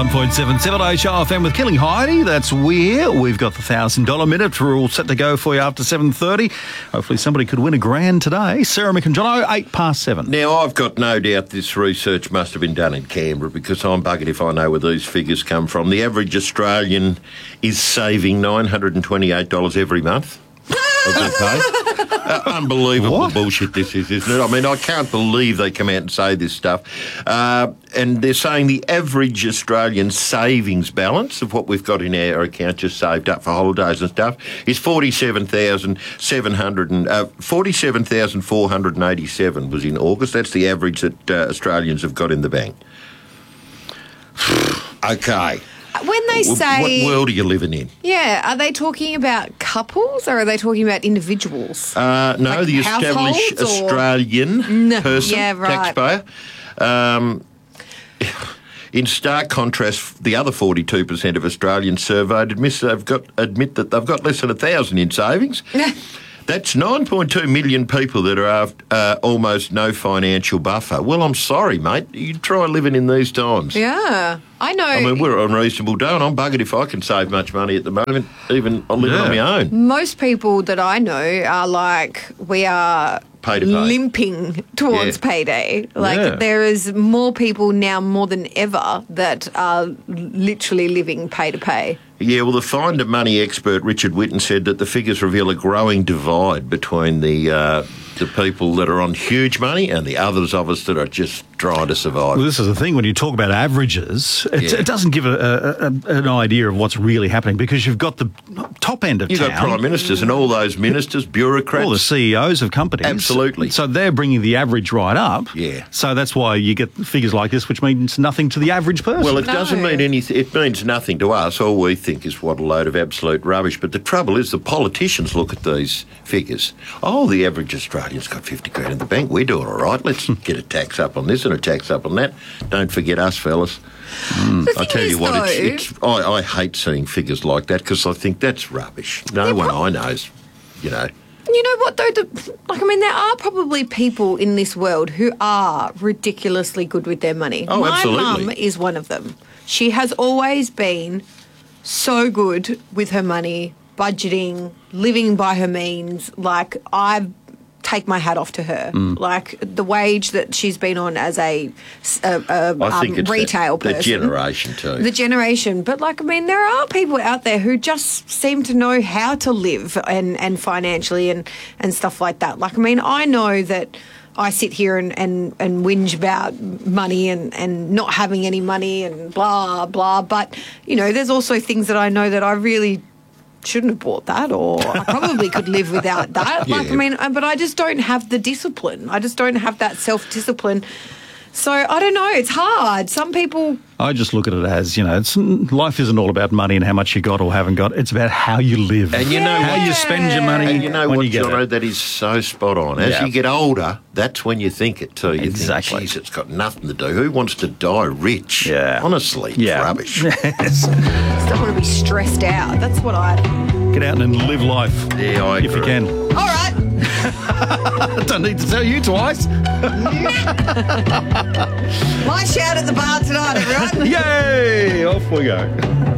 101.7 7 Show FM with Killing Heidi. That's We're. We've got the $1,000 minute. We're all set to go for you after 7:30. Hopefully somebody could win a grand today. Sarah McInjono, 7:08. Now, I've got no doubt this research must have been done in Canberra because I'm buggered if I know where these figures come from. The average Australian is saving $928 every month of their pay. Unbelievable bullshit this is, isn't it? I mean, I can't believe they come out and say this stuff. And they're saying the average Australian savings balance of what we've got in our account just saved up for holidays and stuff is $47,487 was in August. That's the average that Australians have got in the bank. Okay. When they say... What world are you living in? Yeah, are they talking about couples or are they talking about individuals? No, Like the established households or- Australian person, Yeah, right. taxpayer. In stark contrast, the other 42% of Australians surveyed admit that they've got less than 1,000 in savings. That's 9.2 million people that are almost no financial buffer. Well, I'm sorry, mate. You try living in these times. Yeah, I know. I mean, we're unreasonable, don't I'm buggered if I can save much money at the moment, even I'm living on my own. Most people that I know are like, we are Pay to pay. limping towards payday. Like, there is more people now more than ever that are literally living pay to pay. Yeah, well, the Find a Money expert Richard Whitten said that the figures reveal a growing divide between the people that are on huge money and the others of us that are just trying to survive. Well, this is the thing. When you talk about averages, it doesn't give an idea of what's really happening because you've got the top end of You've town. got prime ministers and all those ministers, bureaucrats. All the CEOs of companies. Absolutely. So they're bringing the average right up. Yeah. So that's why you get figures like this, which means nothing to the average person. Well, it doesn't mean anything. It means nothing to us. All we think is what a load of absolute rubbish. But the trouble is the politicians look at these figures. Oh, the average Australian's got 50 grand in the bank. We're doing all right. Let's get a tax up on this and a tax up on that. Don't forget us, fellas. I tell you what, I hate seeing figures like that because I think that's rubbish. No one I know's, You know what, though? There are probably people in this world who are ridiculously good with their money. Oh, absolutely. My mum is one of them. She has always been so good with her money, budgeting, living by her means. Like, I take my hat off to her. Like, the wage that she's been on as a I think it's retail person. The generation too. The generation. But, there are people out there who just seem to know how to live and financially and stuff like that. I know that I sit here and whinge about money and not having any money and blah, blah. But, there's also things that I know that I really shouldn't have bought that, or I probably could live without that. Yeah. But I just don't have the discipline. I just don't have that self-discipline. So, I don't know. It's hard. Some people... I just look at it as, life isn't all about money and how much you got or haven't got. It's about how you live. And you know how you spend your money. And you know when what, you get Jono, it. that is so spot on. As you get older, that's when you think it too. You Exactly. think, geez, it's got nothing to do. Who wants to die rich? Yeah. Honestly, it's rubbish. Yes. Just don't want to be stressed out. That's what I... Get out and live life. Yeah, I if you agree. can. All right. Don't need to tell you twice. My shout at the bar tonight, everyone. Yay! Off we go.